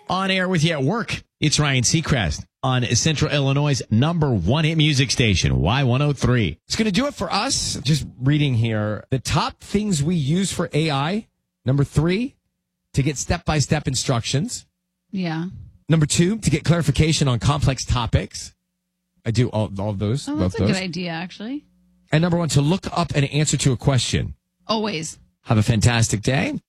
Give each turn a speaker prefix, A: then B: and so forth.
A: On air with you at work. It's Ryan Seacrest on Central Illinois' #1 hit music station, Y103.
B: It's going to do it for us. Just reading here. The top things we use for AI. Number 3, to get step-by-step instructions.
C: Yeah.
B: Number 2, to get clarification on complex topics. I do all of those.
C: Oh, that's a good idea, actually.
B: And number 1, to look up an answer to a question.
C: Always.
B: Have a fantastic day.